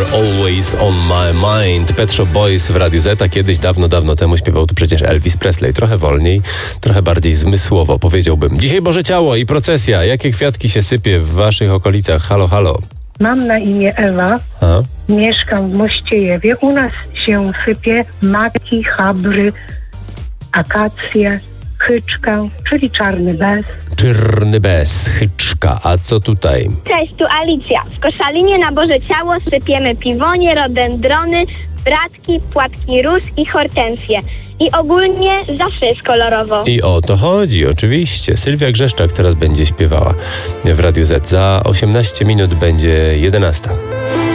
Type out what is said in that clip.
Always on my mind. Pet Shop Boys w Radiu Z, a kiedyś dawno temu śpiewał tu przecież Elvis Presley. Trochę wolniej, trochę bardziej zmysłowo, powiedziałbym. Dzisiaj Boże Ciało i procesja. Jakie kwiatki się sypie w waszych okolicach? Halo, halo. Mam na imię Ewa, mieszkam w Mościejewie. U nas się sypie maki, chabry, akacje, chyczka, czyli czarny bez. Czarny bez, chyczka. A co tutaj? Cześć, tu Alicja. W Koszalinie na Boże Ciało sypiemy piwonie, rodendrony, bratki, płatki róż i hortensje. I ogólnie zawsze jest kolorowo. I o to chodzi, oczywiście. Sylwia Grzeszczak teraz będzie śpiewała w Radiu Z. Za 18 minut będzie 11.